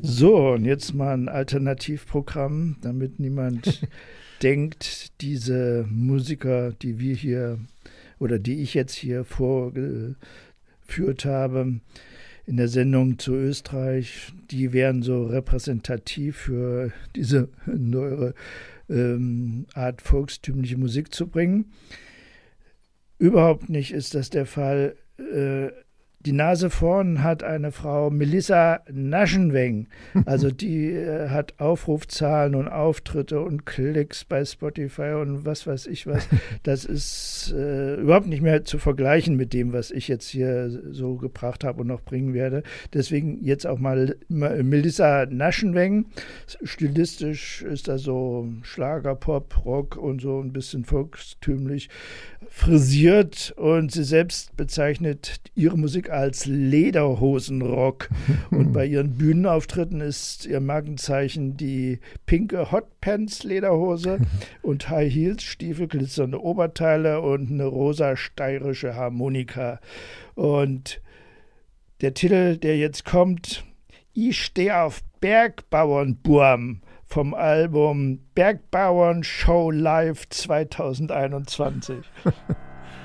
So, und jetzt mal ein Alternativprogramm, damit niemand denkt, diese Musiker, die wir hier oder die ich jetzt hier vorgeführt habe in der Sendung zu Österreich, die wären so repräsentativ für diese neuere Art, volkstümliche Musik zu bringen. Überhaupt nicht ist das der Fall. Die Nase vorn hat eine Frau, Melissa Naschenweng. Also die hat Aufrufzahlen und Auftritte und Klicks bei Spotify und was weiß ich was. Das ist überhaupt nicht mehr zu vergleichen mit dem, was ich jetzt hier so gebracht habe und noch bringen werde. Deswegen jetzt auch mal Melissa Naschenweng. Stilistisch ist da so Schlager, Pop, Rock und so ein bisschen volkstümlich frisiert, und sie selbst bezeichnet ihre Musik als Lederhosenrock. Und bei ihren Bühnenauftritten ist ihr Markenzeichen die pinke Hotpants Lederhose und High Heels Stiefel, glitzernde Oberteile und eine rosa steirische Harmonika. Und der Titel, der jetzt kommt: Ich steh auf Bergbauernburm, vom Album Bergbauern Show Live 2021.